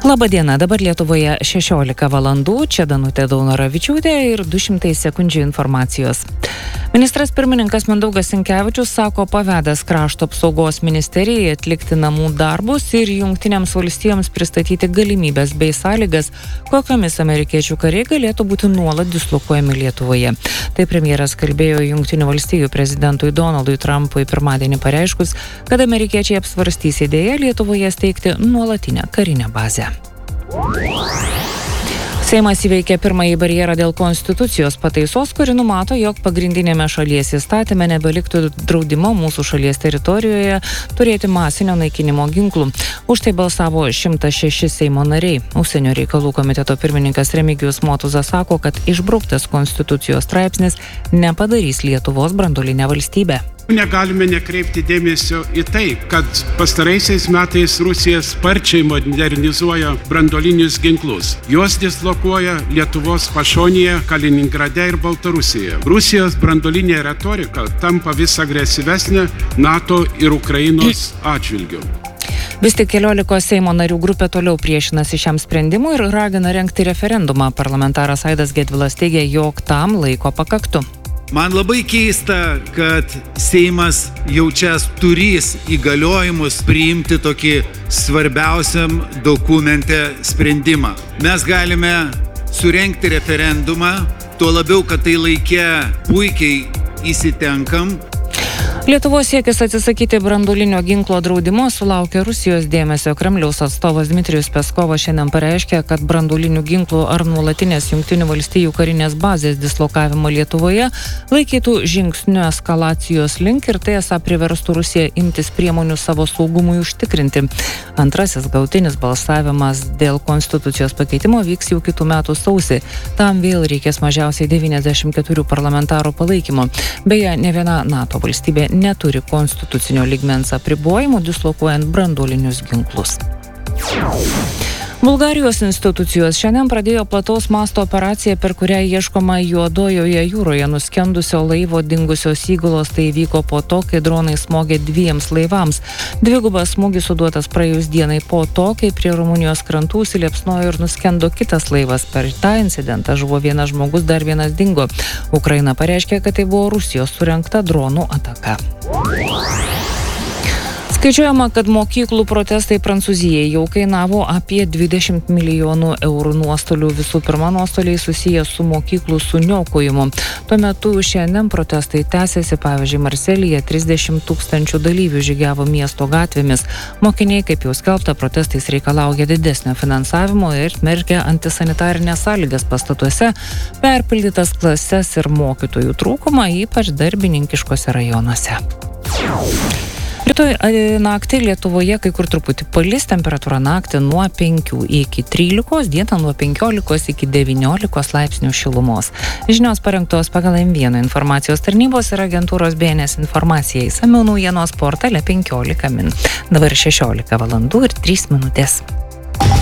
Labadiena, dabar Lietuvoje 16 valandų, čia Danutė Daunoravičiūtė ir 200 sekundžių informacijos. Ministras pirmininkas Mindaugas Sinkevičius sako pavedęs krašto apsaugos ministerijai atlikti namų darbus ir Jungtinėms valstijoms pristatyti galimybės bei sąlygas, kokiamis amerikiečių kariai galėtų būti nuolat dislokuojami Lietuvoje. Tai premjeras kalbėjo Jungtinių valstijų prezidentui Donaldui Trumpui pirmadienį pareiškus, kad amerikiečiai apsvarstys idėją Lietuvoje steigti nuolatinę karinę bazę. Seimas įveikė pirmąjį barjerą dėl konstitucijos pataisos, kuri numato, jog pagrindinėme šalies įstatyme nebeliktų draudimo mūsų šalies teritorijoje turėti masinio naikinimo ginklų. Už tai balsavo 106 Seimo nariai. Užsienio reikalų komiteto pirmininkas Remigijus Motuzas sako, kad išbrauktas konstitucijos straipsnis nepadarys Lietuvos branduolinę valstybę. Negalime nekreipti dėmesio į tai, kad pastaraisiais metais Rusija sparčiai modernizuoja branduolinius ginklus. Juos dislokuoja Lietuvos pašonėje, Kaliningrade ir Baltarusijoje. Rusijos branduolinė retorika tampa vis agresyvesnė NATO ir Ukrainos atžvilgiu. Vis tik 11 Seimo narių grupė toliau priešinasi šiam sprendimui ir ragina rengti referendumą. Parlamentaras Aidas Gedvilas teigia, jog tam laiko pakaktų. Man labai keista, kad Seimas jau čia turės įgaliojimus priimti tokį svarbiausiam dokumente sprendimą. Mes galime surengti referendumą, tuo labiau, kad tai laike puikiai įsitenkam. Lietuvos siekis atsisakyti branduolinio ginklo draudimo sulaukė Rusijos dėmesio. Kremliaus atstovas Dmitrijus Peskovas šiandien pareiškė, kad branduolinių ginklų ar nuolatinės Jungtinių valstijų karinės bazės dislokavimo Lietuvoje laikytų žingsnių eskalacijos link ir tai esą priverstų Rusiją imtis priemonių savo saugumui užtikrinti. Antrasis galutinis balsavimas dėl konstitucijos pakeitimo vyks jau kitų metų sausį. Tam vėl reikės mažiausiai 94 parlamentarų palaikymo. Beje, ne viena NATO valstybė neturi konstitucinio lygmens apribojimų dislokuojant branduolinius ginklus. Bulgarijos institucijos šiandien pradėjo plataus masto operaciją, per kurią ieškoma Juodojoje jūroje nuskendusio laivo dingusios įgulos. Tai vyko po to, kai dronai smogė 2 laivams. Dvigubas smūgis suduotas praėjus dienai po to, kai prie Rumunijos krantų įsiliepsnojo ir nuskendo kitas laivas. Per tą incidentą žuvo vienas žmogus, dar vienas dingo. Ukraina pareiškė, kad tai buvo Rusijos surengta dronų ataka. Skaičiuojama, kad mokyklų protestai Prancūzijai jau kainavo apie 20 milijonų eurų nuostolių. Visų pirma, nuostoliai susiję su mokyklų suniokojimu. Tuo metu šiandien protestai tęsiasi, pavyzdžiui, Marselyje 30 000 dalyvių žygiavo miesto gatvėmis. Mokiniai, kaip jau skelbta, protestais reikalauja didesnio finansavimo ir smerkia antisanitarinės sąlygas pastatuose, perpildytas klases ir mokytojų trūkumą, ypač darbininkiškose rajonuose. Rytoj naktį Lietuvoje kai kur truputį palis, temperatūra naktį nuo 5 iki 13, dieną nuo 15 iki 19 laipsnių šilumos. Žinios parengtos pagal M1 informacijos tarnybos ir agentūros BNS informacija. Išsamiau naujienos portale 15 min. Dabar 16 valandų ir 3 minutės.